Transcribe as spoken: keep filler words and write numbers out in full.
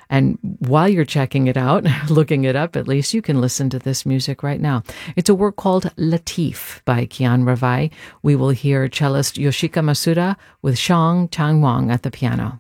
And while you're checking it out, looking it up, at least you can listen to this music right now. It's a work called Latif by Kian Ravai. We will hear cellist Yoshika Masuda with Shang Changwang at the piano.